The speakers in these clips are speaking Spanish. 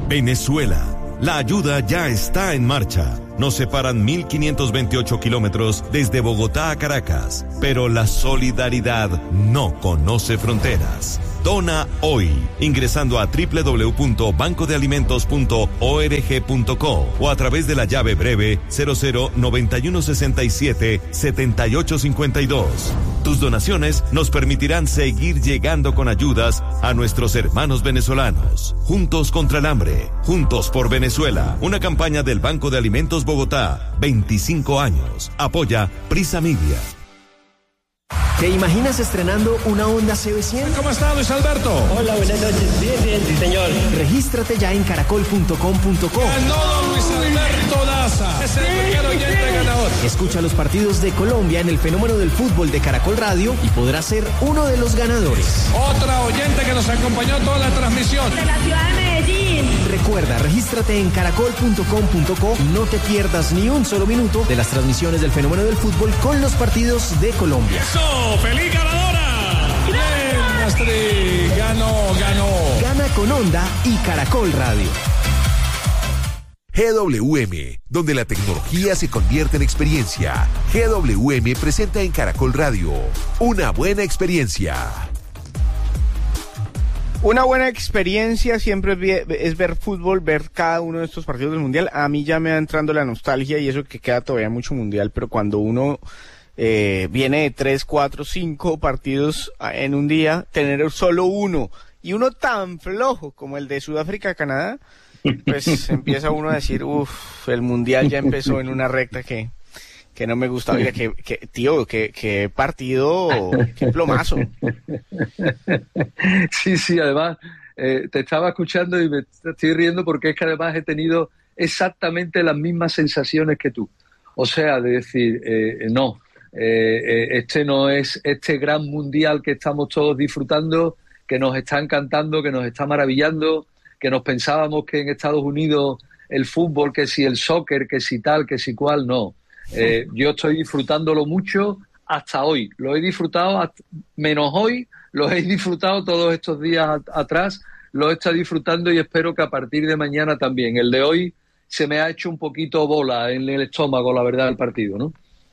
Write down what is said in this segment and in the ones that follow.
Venezuela. La ayuda ya está en marcha. Nos separan 1.528 kilómetros desde Bogotá a Caracas, pero la solidaridad no conoce fronteras. Dona hoy, ingresando a www.bancodealimentos.org.co o a través de la llave breve 0091677852. Tus donaciones nos permitirán seguir llegando con ayudas a nuestros hermanos venezolanos. Juntos contra el hambre, juntos por Venezuela. Una campaña del Banco de Alimentos Bogotá, 25 años. Apoya Prisa Media. ¿Te imaginas estrenando una Honda CB100? ¿Cómo está, Luis Alberto? Hola, buenas noches. Bien, sí, señor. Regístrate ya en caracol.com.co. Ganó Luis Alberto Daza. Es el primer oyente ganador. Escucha los partidos de Colombia en el Fenómeno del Fútbol de Caracol Radio y podrás ser uno de los ganadores. Otra oyente que nos acompañó toda la transmisión. De la ciudad de Medellín. Recuerda, regístrate en caracol.com.co y no te pierdas ni un solo minuto de las transmisiones del Fenómeno del Fútbol con los partidos de Colombia. ¡Eso! ¡Feliz ganadora! ¡Bien, Astrid! Ganó. Gana con Honda y Caracol Radio. GWM, donde la tecnología se convierte en experiencia. GWM presenta en Caracol Radio una buena experiencia. Una buena experiencia siempre es ver fútbol, ver cada uno de estos partidos del Mundial. A mí ya me va entrando la nostalgia y eso que queda todavía mucho Mundial, pero cuando uno viene de 3, 4, 5 partidos en un día, tener solo uno y uno tan flojo como el de Sudáfrica-Canadá, pues empieza uno a decir, el Mundial ya empezó en una recta que no me gusta. Oiga, que partido, qué plomazo. Sí, además, te estaba escuchando y me estoy riendo porque es que además he tenido exactamente las mismas sensaciones que tú. O sea, de decir, este no es este gran mundial que estamos todos disfrutando, que nos está encantando, que nos está maravillando, que nos pensábamos que en Estados Unidos el fútbol, que si el soccer, que si tal, que si cual, no. Yo estoy disfrutándolo mucho hasta hoy. Lo he disfrutado, menos hoy, lo he disfrutado todos estos días atrás, lo he estado disfrutando y espero que a partir de mañana también. El de hoy se me ha hecho un poquito bola en el estómago, la verdad, el partido, ¿no?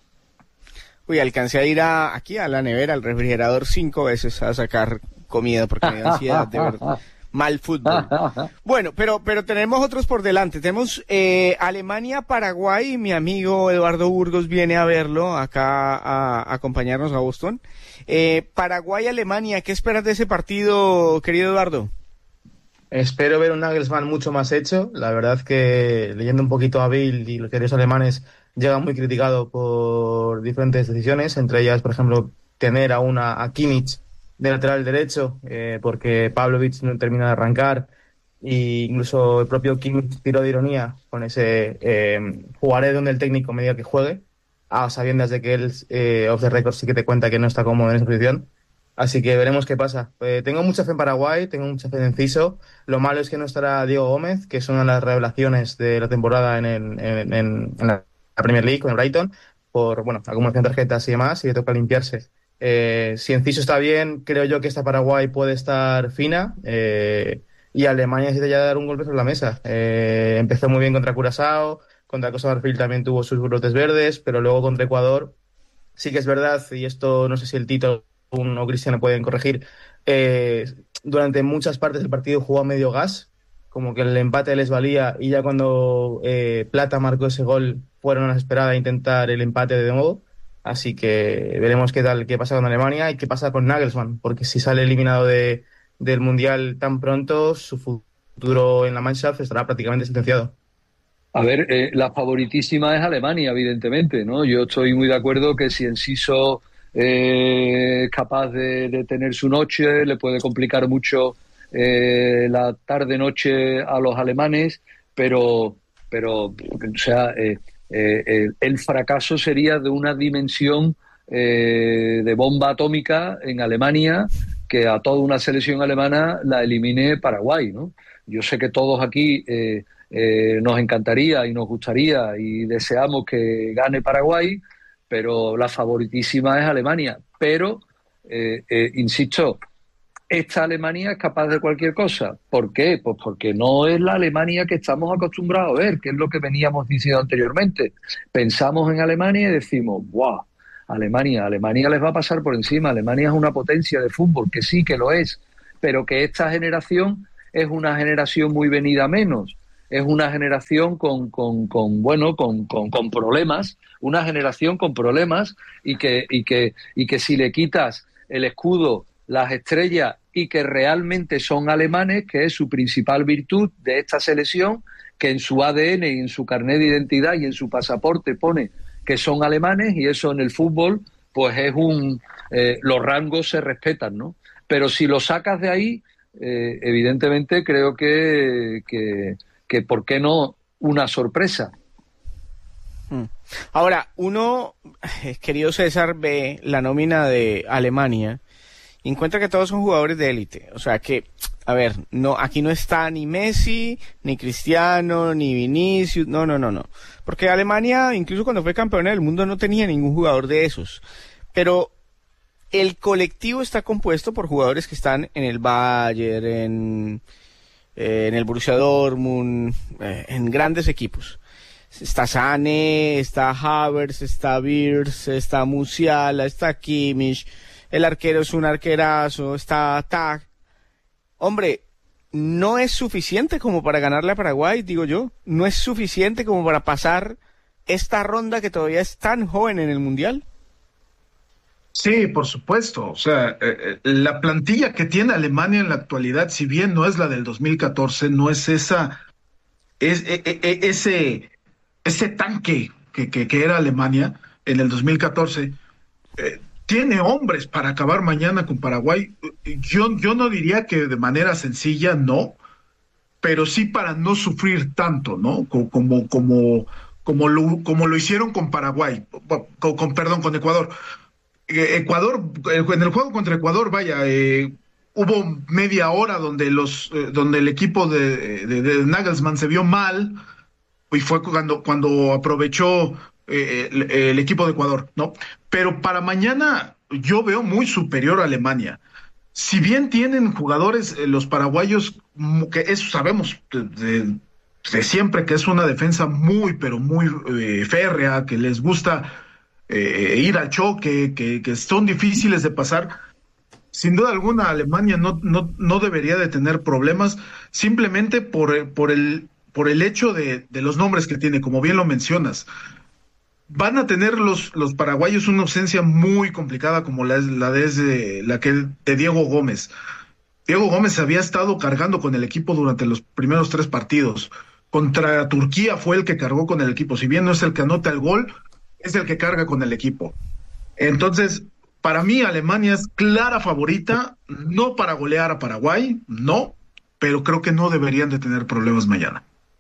Uy, alcancé a ir aquí a la nevera, al refrigerador 5 veces a sacar comida porque me dio ansiedad de ver mal fútbol. Bueno, pero tenemos otros por delante. Tenemos Alemania-Paraguay y mi amigo Eduardo Burgos viene a verlo acá a acompañarnos a Boston. Paraguay-Alemania, ¿qué esperas de ese partido, querido Eduardo? Espero ver un Nagelsmann mucho más hecho. La verdad que leyendo un poquito a Bill y los diarios alemanes llega muy criticado por diferentes decisiones, entre ellas, por ejemplo, tener a Kimmich de lateral derecho, porque Pavlovic no termina de arrancar, e incluso el propio Kimmich tiró de ironía con ese jugaré donde el técnico me diga que juegue, a sabiendas de que él off the record sí que te cuenta que no está cómodo en esa posición. Así que veremos qué pasa. Tengo mucha fe en Paraguay, tengo mucha fe en Enciso. Lo malo es que no estará Diego Gómez, que es una de las revelaciones de la temporada en la Premier League con el Brighton, por acumulación de tarjetas y demás, y le toca limpiarse. Si Enciso está bien, creo yo que esta Paraguay puede estar fina, y Alemania necesita ya dar un golpe sobre la mesa. Empezó muy bien contra Curazao, contra Costa de Marfil también tuvo sus brotes verdes, pero luego contra Ecuador sí que es verdad, y esto no sé si el Tito o Cristiano pueden corregir, durante muchas partes del partido jugó a medio gas, como que el empate les valía, y ya cuando Plata marcó ese gol fueron a la esperada a intentar el empate de nuevo. Así que veremos qué pasa con Alemania y qué pasa con Nagelsmann, porque si sale eliminado del Mundial tan pronto, su futuro en la Mannschaft estará prácticamente sentenciado. A ver, la favoritísima es Alemania, evidentemente, ¿no? Yo estoy muy de acuerdo que si Enciso es capaz de tener su noche, le puede complicar mucho la tarde-noche a los alemanes, pero o sea, el fracaso sería de una dimensión de bomba atómica en Alemania, que a toda una selección alemana la elimine Paraguay, ¿no? Yo sé que todos aquí nos encantaría y nos gustaría y deseamos que gane Paraguay, pero la favoritísima es Alemania. Pero, insisto, esta Alemania es capaz de cualquier cosa. ¿Por qué? Pues porque no es la Alemania que estamos acostumbrados a ver, que es lo que veníamos diciendo anteriormente. Pensamos en Alemania y decimos, ¡guau! Alemania les va a pasar por encima. Alemania es una potencia de fútbol, que sí, que lo es, pero que esta generación es una generación muy venida menos. Es una generación con problemas, una generación con problemas y que si le quitas el escudo, las estrellas y que realmente son alemanes, que es su principal virtud de esta selección, que en su ADN y en su carnet de identidad y en su pasaporte pone que son alemanes, y eso en el fútbol pues es los rangos se respetan, ¿no? Pero si lo sacas de ahí, evidentemente creo que ¿por qué no una sorpresa? Ahora, uno, querido César, ve la nómina de Alemania y encuentra que todos son jugadores de élite. O sea que, a ver, no, aquí no está ni Messi, ni Cristiano, ni Vinicius, no. Porque Alemania, incluso cuando fue campeona del mundo, no tenía ningún jugador de esos. Pero el colectivo está compuesto por jugadores que están en el Bayern, en el Borussia Dortmund, en grandes equipos. Está Sané, está Havertz, está Wirtz, está Musiala, está Kimmich, el arquero es un arquerazo, está Tag. Hombre, no es suficiente como para ganarle a Paraguay, digo yo. No es suficiente como para pasar esta ronda que todavía es tan joven en el Mundial. Sí, por supuesto. O sea, la plantilla que tiene Alemania en la actualidad, si bien no es la del 2014, no es ese tanque que era Alemania en el 2014. Tiene hombres para acabar mañana con Paraguay. Yo no diría que de manera sencilla, no, pero sí para no sufrir tanto, ¿no? Como lo hicieron con Paraguay, con Ecuador. En el juego contra Ecuador, hubo media hora donde el equipo de Nagelsmann se vio mal, y fue cuando aprovechó el equipo de Ecuador, ¿no? Pero para mañana yo veo muy superior a Alemania. Si bien tienen jugadores, los paraguayos, que eso sabemos de siempre, que es una defensa muy, pero muy férrea, que les gusta ir al choque, que son difíciles de pasar. Sin duda alguna, Alemania no debería de tener problemas, simplemente por el hecho de los nombres que tiene, como bien lo mencionas. Van a tener los paraguayos una ausencia muy complicada, como la de Diego Gómez. Diego Gómez había estado cargando con el equipo durante los primeros 3 partidos. Contra Turquía fue el que cargó con el equipo. Si bien no es el que anota el gol, es el que carga con el equipo. Entonces, para mí Alemania es clara favorita, no para golear a Paraguay, no, pero creo que no deberían de tener problemas mañana.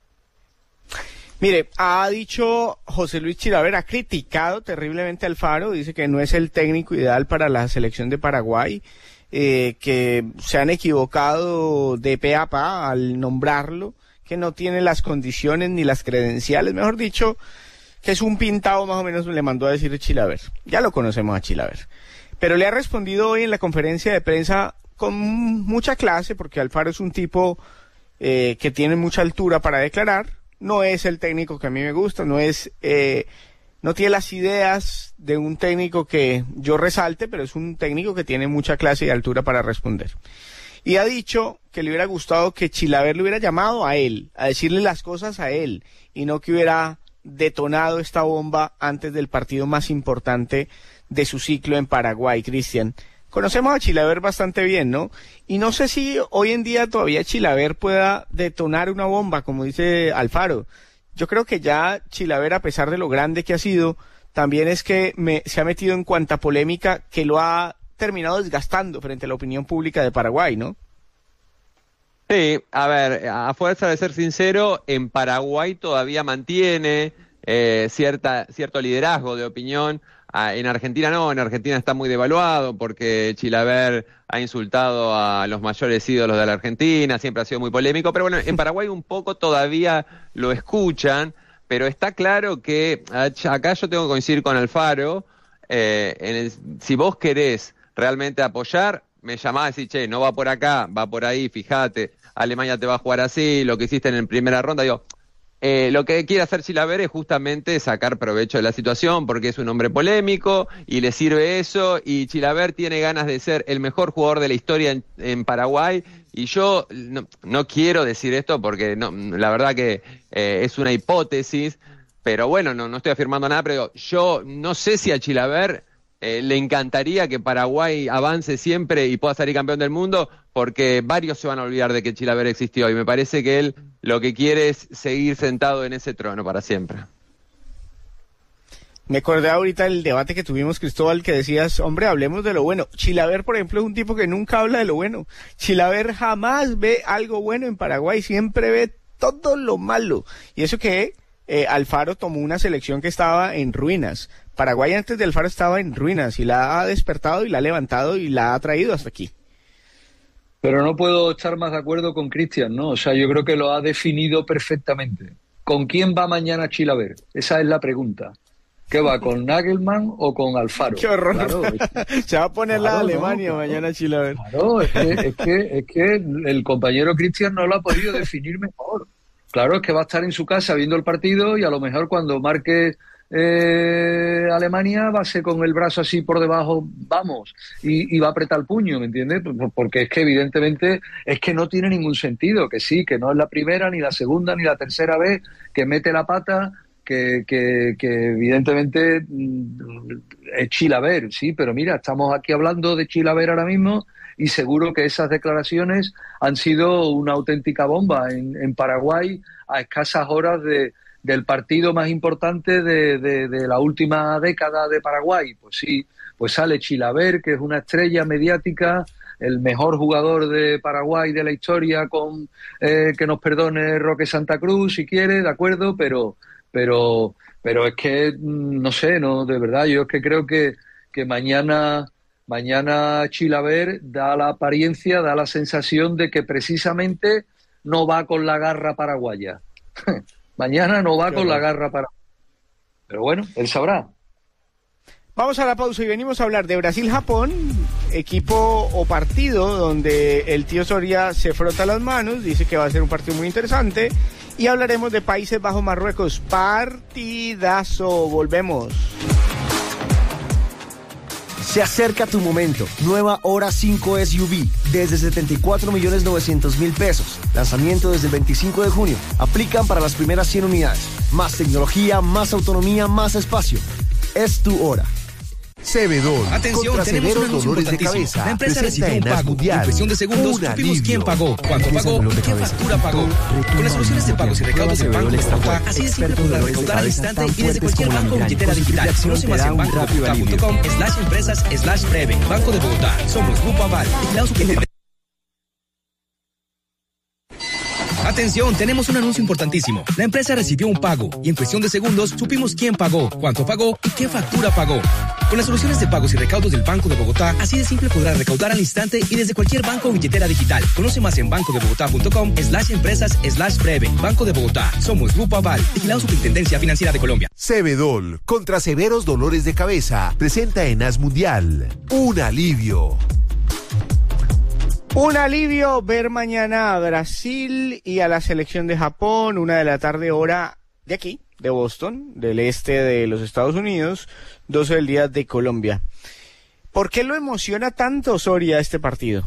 Mire, ha dicho José Luis Chilaver, ha criticado terriblemente a Alfaro, dice que no es el técnico ideal para la selección de Paraguay, que se han equivocado de pe a pa al nombrarlo, que no tiene las condiciones ni las credenciales, mejor dicho, que es un pintado, más o menos le mandó a decir Chilaver. Ya lo conocemos a Chilaver. Pero le ha respondido hoy en la conferencia de prensa con mucha clase, porque Alfaro es un tipo que tiene mucha altura para declarar. No es el técnico que a mí me gusta, no tiene las ideas de un técnico que yo resalte, pero es un técnico que tiene mucha clase y altura para responder. Y ha dicho que le hubiera gustado que Chilaver le hubiera llamado a él, a decirle las cosas a él, y no que hubiera detonado esta bomba antes del partido más importante de su ciclo en Paraguay. Cristian, conocemos a Chilaver bastante bien, ¿no? Y no sé si hoy en día todavía Chilaver pueda detonar una bomba, como dice Alfaro. Yo creo que ya Chilaver, a pesar de lo grande que ha sido, también es que se ha metido en cuanta polémica que lo ha terminado desgastando frente a la opinión pública de Paraguay, ¿no? Sí, a ver, a fuerza de ser sincero, en Paraguay todavía mantiene cierto liderazgo de opinión. En Argentina no, en Argentina está muy devaluado porque Chilaver ha insultado a los mayores ídolos de la Argentina, siempre ha sido muy polémico, pero bueno, en Paraguay un poco todavía lo escuchan, pero está claro que acá yo tengo que coincidir con Alfaro, si vos querés realmente apoyar, me llamaba a decir, che, no va por acá, va por ahí, fíjate, Alemania te va a jugar así, lo que hiciste en primera ronda, digo, lo que quiere hacer Chilavert es justamente sacar provecho de la situación porque es un hombre polémico y le sirve eso, y Chilavert tiene ganas de ser el mejor jugador de la historia en Paraguay, y yo no quiero decir esto porque la verdad que es una hipótesis, pero bueno, no estoy afirmando nada, pero yo no sé si a Chilavert le encantaría que Paraguay avance siempre y pueda salir campeón del mundo, porque varios se van a olvidar de que Chilavert existió, y me parece que él lo que quiere es seguir sentado en ese trono para siempre. Me acordé ahorita del debate que tuvimos, Cristóbal, que decías, hombre, hablemos de lo bueno. Chilavert, por ejemplo, es un tipo que nunca habla de lo bueno. Chilavert jamás ve algo bueno en Paraguay, siempre ve todo lo malo. Y eso que Alfaro tomó una selección que estaba en ruinas. Paraguay antes de Alfaro estaba en ruinas y la ha despertado y la ha levantado y la ha traído hasta aquí. Pero no puedo estar más de acuerdo con Cristian, ¿no? O sea, yo creo que lo ha definido perfectamente. ¿Con quién va mañana Chilavert? Esa es la pregunta. ¿Qué va, con Nagelsmann o con Alfaro? ¡Qué horror! Claro, se va a poner la Alemania mañana Chilavert. Claro, es que el compañero Cristian no lo ha podido definir mejor. Claro, es que va a estar en su casa viendo el partido y a lo mejor cuando marque Alemania va a ser con el brazo así por debajo, vamos, y va a apretar el puño, ¿me entiendes? Porque es que evidentemente es que no tiene ningún sentido, que sí, que no es la primera, ni la segunda, ni la tercera vez que mete la pata, que evidentemente es Chilavert, sí, pero mira, estamos aquí hablando de Chilavert ahora mismo y seguro que esas declaraciones han sido una auténtica bomba en Paraguay a escasas horas del partido más importante de la última década de Paraguay. Pues sí, pues sale Chilavert, que es una estrella mediática, el mejor jugador de Paraguay de la historia, con que nos perdone Roque Santa Cruz si quiere, de acuerdo, pero es que no sé, no, de verdad, yo es que creo que mañana Chilavert da la apariencia, da la sensación de que precisamente no va con la garra paraguaya. Mañana no va con la garra paraguaya. Pero bueno, él sabrá. Vamos a la pausa y venimos a hablar de Brasil-Japón, equipo o partido donde el tío Soria se frota las manos, dice que va a ser un partido muy interesante, y hablaremos de Países Bajos-Marruecos. Partidazo, volvemos. Se acerca tu momento. Nueva Hora 5 SUV desde 74.900.000 pesos. Lanzamiento desde el 25 de junio. Aplican para las primeras 100 unidades. Más tecnología, más autonomía, más espacio. Es tu hora. Cebedol. Atención, tenemos un anuncio importantísimo. La empresa recibió un pago. En cuestión de segundos supimos quién pagó, cuánto pagó y qué factura pagó. Con las soluciones de pagos y recaudos del Banco de Bogotá, así de simple podrás recaudar al instante y desde cualquier banco o billetera digital. Conoce más en bancodebogotá.com/empresas/breve. Banco de Bogotá. Somos Grupo Aval. Vigilados Superintendencia. Atención, tenemos un anuncio importantísimo. La empresa recibió un pago y en cuestión de segundos supimos quién pagó, cuánto pagó y qué factura pagó. Con las soluciones de pagos y recaudos del Banco de Bogotá, así de simple podrás recaudar al instante y desde cualquier banco o billetera digital. Conoce más en bancodebogotá.com/empresas/breve. Banco de Bogotá. Somos Grupo Aval. Vigilado Superintendencia Financiera de Colombia. Cebedol, contra severos dolores de cabeza, presenta en AS Mundial un alivio. Un alivio ver mañana a Brasil y a la selección de Japón, 1:00 p.m, hora de aquí, de Boston, del este de los Estados Unidos, 12 del día de Colombia. ¿Por qué lo emociona tanto Soria este partido?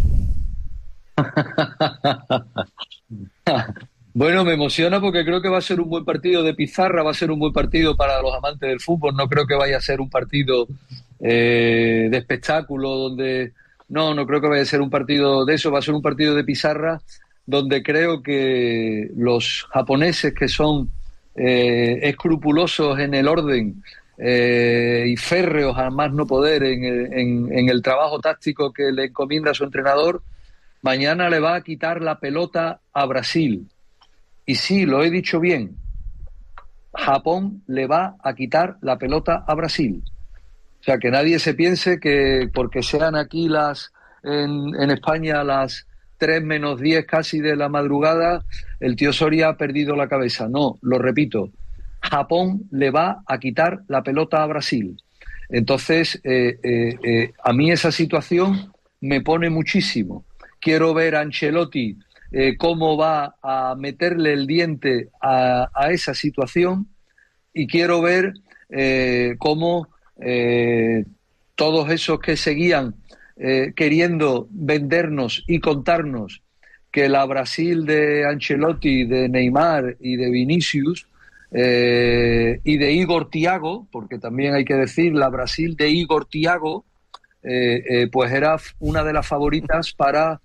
Bueno, me emociona porque creo que va a ser un buen partido de pizarra, va a ser un buen partido para los amantes del fútbol. No creo que vaya a ser un partido de espectáculo donde... No creo que vaya a ser un partido de eso, va a ser un partido de pizarra donde creo que los japoneses, que son escrupulosos en el orden y férreos a más no poder en el trabajo táctico que le encomienda a su entrenador, mañana le va a quitar la pelota a Brasil. Y sí, lo he dicho bien, Japón le va a quitar la pelota a Brasil. O sea, que nadie se piense que porque sean aquí en España las 3 menos 10 casi de la madrugada, el tío Soria ha perdido la cabeza. No, lo repito, Japón le va a quitar la pelota a Brasil. Entonces, a mí esa situación me pone muchísimo. Quiero ver a Ancelotti cómo va a meterle el diente a esa situación, y quiero ver cómo todos esos que seguían queriendo vendernos y contarnos que la Brasil de Ancelotti, de Neymar y de Vinicius y de Igor Thiago, porque también hay que decir la Brasil de Igor Thiago, pues era una de las favoritas para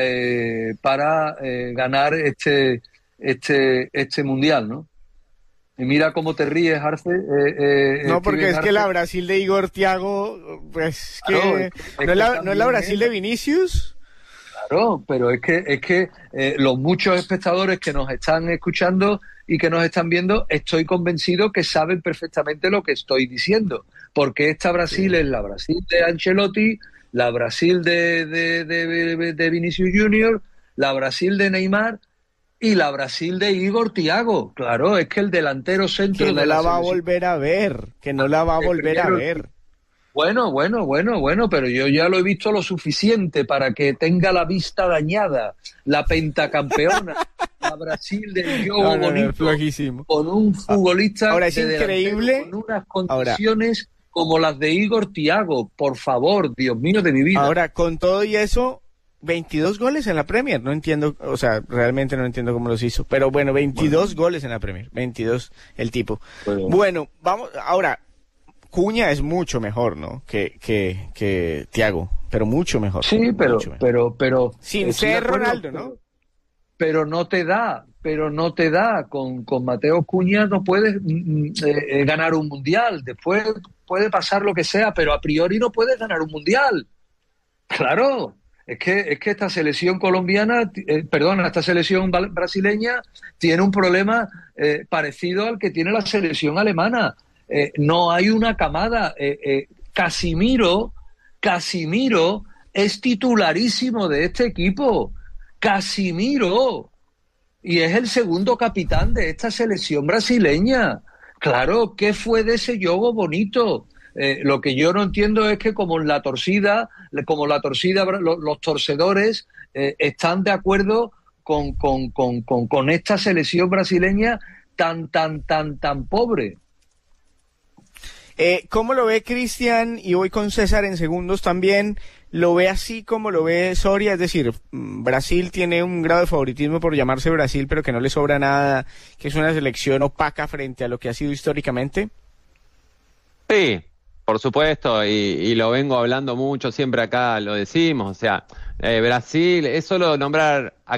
ganar este mundial, ¿no? Y mira cómo te ríes, Arce. No, porque es Arce. que la Brasil de Igor Thiago, pues Claro, ¿no es la Brasil de Vinicius? Claro, pero es que los muchos espectadores que nos están escuchando y que nos están viendo, estoy convencido que saben perfectamente lo que estoy diciendo, porque esta Brasil es la Brasil de Ancelotti, la Brasil de Vinicius Junior, la Brasil de Neymar y la Brasil de Igor Thiago. Claro, es que el delantero centro que no de la va a selección... volver a ver, que no la va a volver a ver. Bueno, pero yo ya lo he visto lo suficiente para que tenga la vista dañada. La pentacampeona, la Brasil del juego bonito, flojísimo. con un futbolista ahora es de increíble, con unas condiciones como las de Igor Thiago. Por favor, Dios mío de mi vida. Ahora, con todo y eso, 22 goles en la Premier. No entiendo, o sea, realmente no entiendo cómo los hizo. Pero bueno, 22 goles en la Premier. 22 el tipo. Bueno, vamos, ahora... Cuña es mucho mejor, ¿no? Que Thiago, pero mucho mejor. Sí, pero sin ser Ronaldo, ¿no? Pero no te da con Mateo Cuña no puedes ganar un mundial. Después puede pasar lo que sea, pero a priori no puedes ganar un mundial. Claro, es que esta selección colombiana, esta selección brasileña tiene un problema parecido al que tiene la selección alemana. No hay una camada. Casimiro es titularísimo de este equipo. Casimiro. Y es el segundo capitán de esta selección brasileña. Claro, ¿qué fue de ese juego bonito? Lo que yo no entiendo es que como la torcida, los torcedores están de acuerdo con esta selección brasileña tan pobre. ¿Cómo lo ve Cristian? Y voy con César en segundos también. ¿Lo ve así como lo ve Soria? Es decir, Brasil tiene un grado de favoritismo por llamarse Brasil, pero que no le sobra nada, que es una selección opaca frente a lo que ha sido históricamente. Sí, por supuesto, y lo vengo hablando mucho, siempre acá lo decimos, o sea, Brasil es solo nombrar a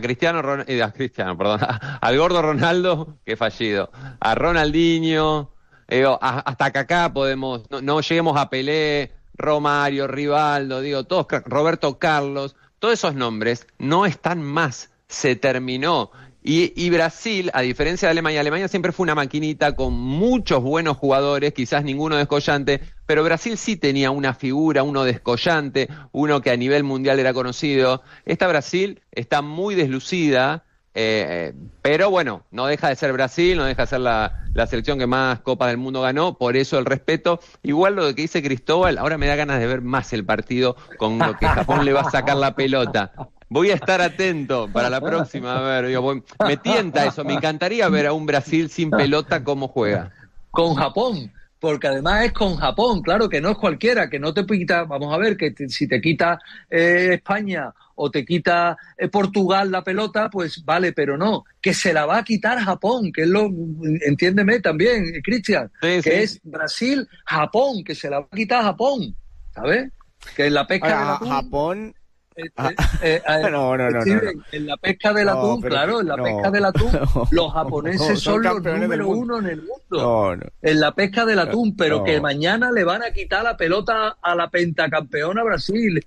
al gordo Ronaldo, que fallido, a Ronaldinho, hasta Kaká podemos, no lleguemos a Pelé, Romario, Rivaldo, todos, Roberto Carlos, todos esos nombres no están más, se terminó. Y Brasil, a diferencia de Alemania siempre fue una maquinita con muchos buenos jugadores, quizás ninguno descollante, pero Brasil sí tenía una figura, uno descollante, uno que a nivel mundial era conocido. Esta Brasil está muy deslucida, pero bueno, no deja de ser Brasil, no deja de ser la selección que más Copas del Mundo ganó, por eso el respeto. Igual lo que dice Cristóbal, ahora me da ganas de ver más el partido con lo que Japón le va a sacar la pelota. Voy a estar atento para la próxima, a ver, me tienta eso, me encantaría ver a un Brasil sin pelota cómo juega. Con Japón, porque además es con Japón, claro que no es cualquiera, que no te quita, vamos a ver, si te quita España o te quita Portugal la pelota, pues vale, pero no, que se la va a quitar Japón, que es entiéndeme también, Cristian, que sí. Es Brasil-Japón, que se la va a quitar Japón, ¿sabes? Que en la pesca de Japón... no. En la pesca del atún, claro, en la pesca del atún, los japoneses son los número uno en el mundo. En la pesca del atún, pero que mañana le van a quitar la pelota a la pentacampeona Brasil.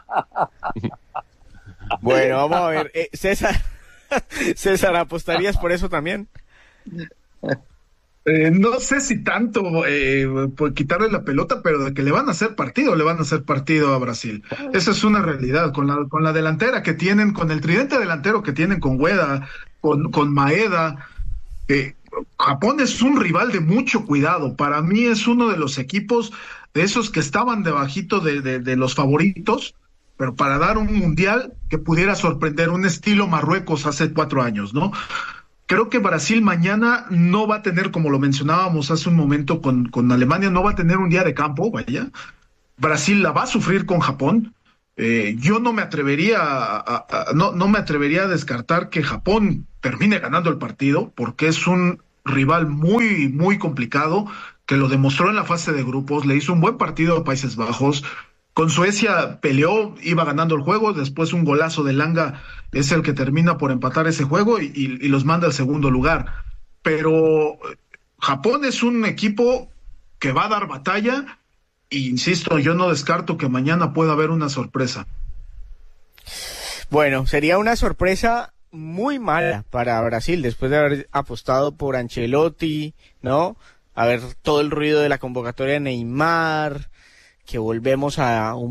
Bueno, vamos a ver. César, ¿apostarías por eso también? No sé si tanto por quitarle la pelota, pero de que le van a hacer partido a Brasil. Esa es una realidad. Con la delantera que tienen, con el tridente delantero que tienen con Ueda, con Maeda, Japón es un rival de mucho cuidado. Para mí es uno de los equipos de esos que estaban debajito de los favoritos, pero para dar un mundial que pudiera sorprender, un estilo Marruecos hace 4 años, ¿no? Creo que Brasil mañana no va a tener, como lo mencionábamos hace un momento con Alemania, no va a tener un día de campo, vaya. Brasil la va a sufrir con Japón. Yo no me atrevería no me atrevería a descartar que Japón termine ganando el partido, porque es un rival muy, muy complicado, que lo demostró en la fase de grupos, le hizo un buen partido a Países Bajos. Con Suecia peleó, iba ganando el juego, después un golazo de Langa es el que termina por empatar ese juego y los manda al segundo lugar. Pero Japón es un equipo que va a dar batalla, e insisto, yo no descarto que mañana pueda haber una sorpresa. Bueno, sería una sorpresa muy mala para Brasil, después de haber apostado por Ancelotti, ¿no? A ver todo el ruido de la convocatoria de Neymar, que volvemos a un